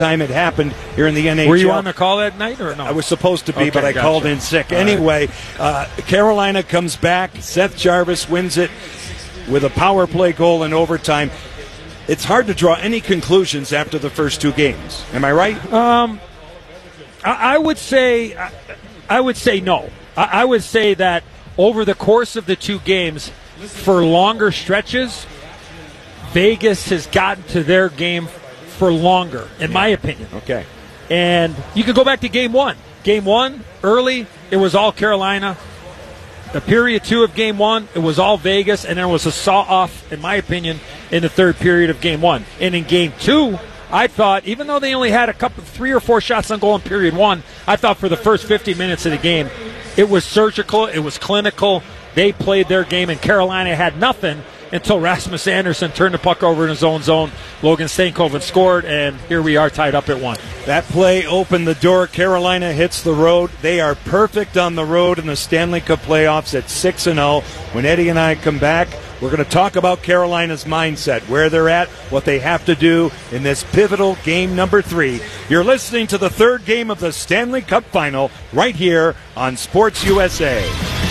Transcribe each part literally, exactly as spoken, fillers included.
time it happened here in the N H L. Were you on the call that night or no? I was supposed to be, Okay, but I gotcha. called in sick. All anyway, uh, Carolina comes back. Seth Jarvis wins it with a power play goal in overtime. It's hard to draw any conclusions after the first two games. Am I right? Um, I, I would say, I, I would say no. I, I would say that over the course of the two games, for longer stretches, Vegas has gotten to their game for longer, in my opinion. Okay. And you can go back to game one. Game one, early, it was all Carolina. The period two of game one, it was all Vegas, and there was a saw-off, in my opinion, in the third period of game one. And in game two, I thought, even though they only had a couple, three or four shots on goal in period one, I thought for the first fifty minutes of the game, it was surgical, it was clinical. They played their game, and Carolina had nothing until Rasmus Andersson turned the puck over in his own zone. Logan Stankoven scored, and here we are tied up at one. That play opened the door. Carolina hits the road. They are perfect on the road in the Stanley Cup playoffs at six and oh. When Eddie and I come back, we're going to talk about Carolina's mindset, where they're at, what they have to do in this pivotal game number three. You're listening to the third game of the Stanley Cup Final right here on Sports U S A.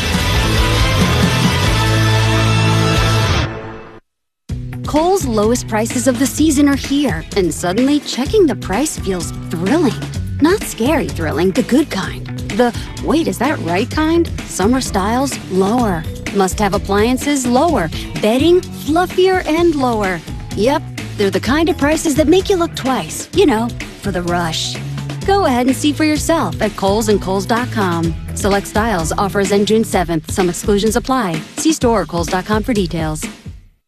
Kohl's lowest prices of the season are here, and suddenly checking the price feels thrilling. Not scary thrilling, the good kind. The, wait, is that right kind? Summer styles, lower. Must-have appliances, lower. Bedding, fluffier and lower. Yep, they're the kind of prices that make you look twice. You know, for the rush. Go ahead and see for yourself at Kohl's and Kohl's dot com. Select styles, offers end June seventh. Some exclusions apply. See store or Kohl's dot com for details.